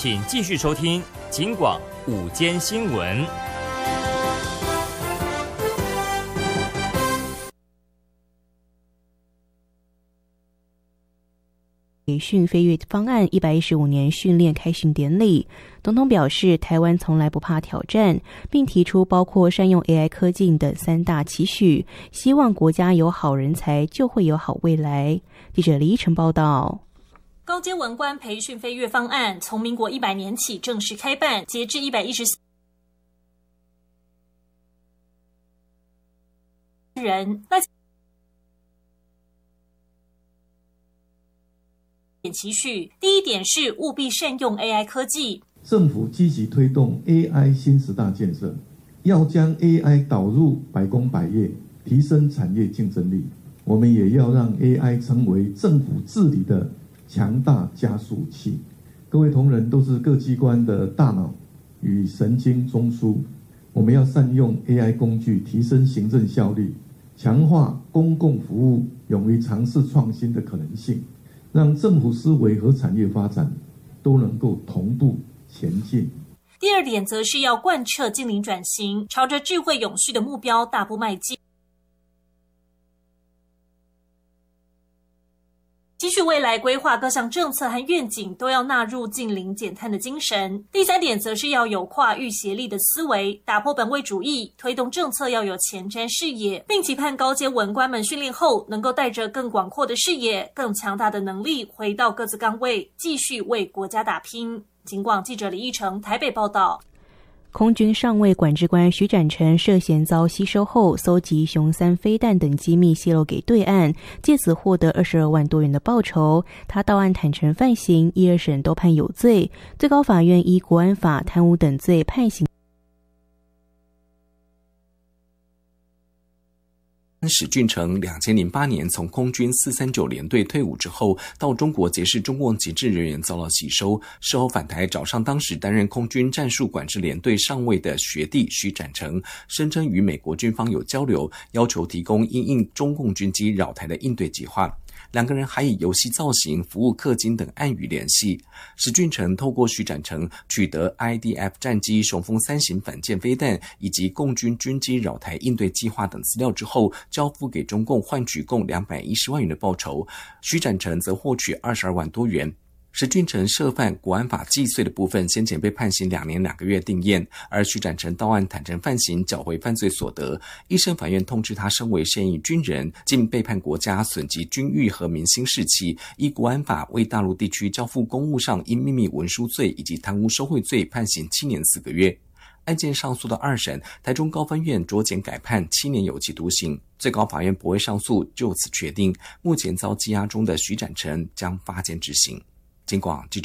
请继续收听警广午间新闻。 培训飞跃方案115年训练开训典礼，总统表示台湾从来不怕挑战，并提出包括善用 AI 科技等3大期许，希望国家有好人才就会有好未来。记者李依晨报道。 高阶文官培训飞跃方案从民国100年起正式开办，截至114人。期许第一点是务必善用 AI 科技， 政府积极推动 AI 新10大建设，要将 AI 导入百工百业，提升产业竞争力。我们也要让 AI 成为政府治理的强大加速器。各位同仁都是各机关的大脑与神经中枢，我们要善用 AI 工具，提升行政效率，强化公共服务，勇于尝试创新的可能性，让政府思维和产业发展都能够同步前进。 第二点则是要贯彻净零转型，朝着智慧永续的目标大步迈进，期许未来规划各项政策和愿景都要纳入净零减碳的精神。第三点则是要有跨域协力的思维，打破本位主义，推动政策要有前瞻视野，并期盼高阶文官们训练后能够带着更广阔的视野、更强大的能力回到各自岗位，继续为国家打拼。警广记者李义成台北报道。 空军上尉管制官徐展成涉嫌遭吸收后，搜集雄3飞弹等机密泄露给对岸，借此获得22万多元的报酬。他到案坦诚犯行，1、2审都判有罪。最高法院依国安法贪污等罪判刑。 史俊成2008年从空军439联队退伍之后，到中国结识中共籍制人员遭到吸收，事后返台找上当时担任空军战术管制联队上尉的学弟徐展成，声称与美国军方有交流，要求提供因应中共军机扰台的应对计划。两个人还以游戏造型、服务氪金等暗语联系。史俊成透过徐展成取得 IDF 战机雄风3型反舰飞弹以及共军军机扰台应对计划等资料之后，交付给中共，换取共210万元的报酬。徐展成则获取22万多元。史俊成涉犯国安法既遂的部分，先前被判刑2年2个月定谳，而徐展成到案坦诚犯行，缴回犯罪所得。一审法院通知他身为现役军人，竟背叛国家，损及军誉和民心士气，依国安法为大陆地区交付公务上因秘密文书罪以及贪污受贿罪判刑7年4个月。案件上诉到2审，台中高分院酌减改判7年有期徒刑，最高法院不会上诉，就此确定目前遭羁押中的徐展成将发监执行。警广记者